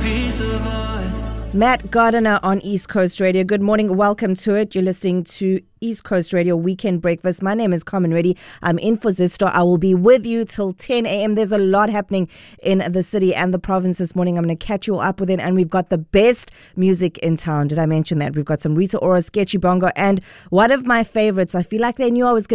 piece of art. Matt Gardiner on East Coast Radio. Good morning. Welcome to it. You're listening to East Coast Radio Weekend Breakfast. My name is Carmen Reddy. I'm in for Zisto. I will be with you till 10 a.m. There's a lot happening in the city and the province this morning. I'm going to catch you all up with it. And we've got the best music in town. Did I mention that? We've got some Rita Ora, Sketchy Bongo, and one of my favorites. I feel like they knew I was going